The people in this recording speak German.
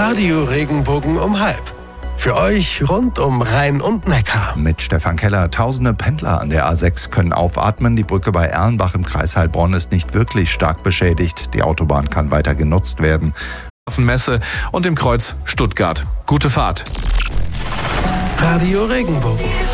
Radio Regenbogen um 12:30. Für euch rund um Rhein und Neckar. Mit Stefan Keller. Tausende Pendler an der A6 können aufatmen. Die Brücke bei Erlenbach im Kreis Heilbronn ist nicht wirklich stark beschädigt. Die Autobahn kann weiter genutzt werden. Messe und dem Kreuz Stuttgart. Gute Fahrt. Radio Regenbogen.